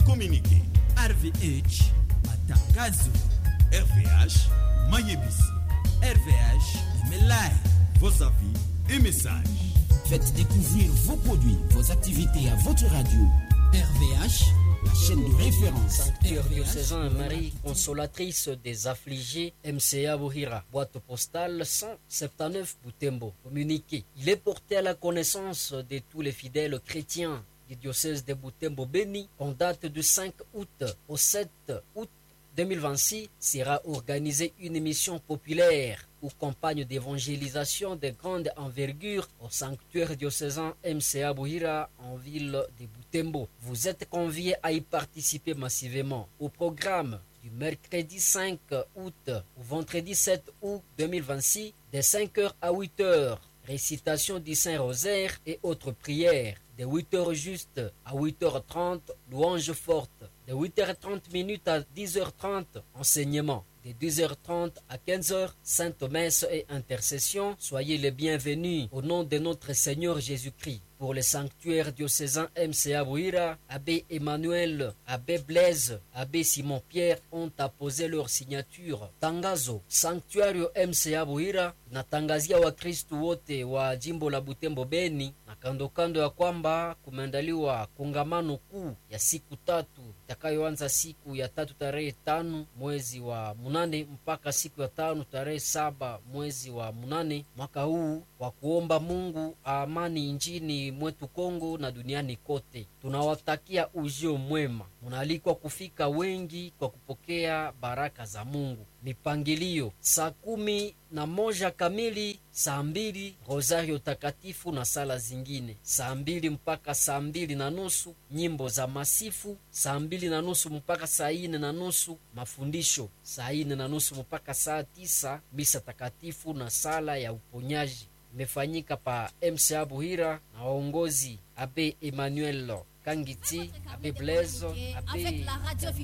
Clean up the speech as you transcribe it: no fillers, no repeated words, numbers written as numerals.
communiqué. RVH, matangazo. RVH, Mayebisi. RVH, Melai. Vos avis et messages. Faites découvrir vos produits, vos activités à votre radio. RVH, la chaîne de référence. Sanctuaire diocésain Marie consolatrice des affligés, MCA Buhira, boîte postale 179 Butembo. Communiqué. Il est porté à la connaissance de tous les fidèles chrétiens du diocèse de Butembo Béni en date du 5 août au 7 août 2026 sera organisée une mission populaire ou campagne d'évangélisation de grande envergure au sanctuaire diocésain MCA Buhira en ville de Butembo. Vous êtes conviés à y participer massivement. Au programme du mercredi 5 août au vendredi 7 août 2026 de 5h à 8h, récitation du Saint-Rosaire et autres prières. De 8h juste à 8h30, louange forte. De 8h30 à 10h30, enseignement. De 10h30 à 15h, Sainte Messe et intercession. Soyez les bienvenus au nom de notre Seigneur Jésus-Christ. Pour le sanctuaire diocésain MCA Buhira, Abbé Emmanuel, Abbé Blaise, Abbé Simon-Pierre ont apposé leur signature. Tangazo, sanctuario MCA Buhira natangazia Wakristu wote wa jimbo la Butembo Beni na kando kando ya kwamba kumeandaliwa kongamano kuu ya siku tatu itakayoanza siku ya tatu tarehe 5 mwezi wa munane mpaka siku ya 5 tarehe 7 mwezi wa munane mwaka huu, kwa kuomba Mungu amani nchini mwetu Kongo na duniani kote. Tunawatakia ujio mwema. Munaalikwa kufika wengi kwa kupokea baraka za Mungu. Mipangilio: saa 11 kamili, saa 2 rosario takatifu na sala zingine, saa 2 mpaka saa 2:30 nyimbo za masifu, saa 2:30 mpaka saa 4:30 mafundisho, saa 4:30 mpaka saa 9 misa takatifu na sala ya uponyaji. Imefanyika pa MCA Buhira na waongozi Abbé Emmanuel Kangiti, Abbé Blaise, Abbé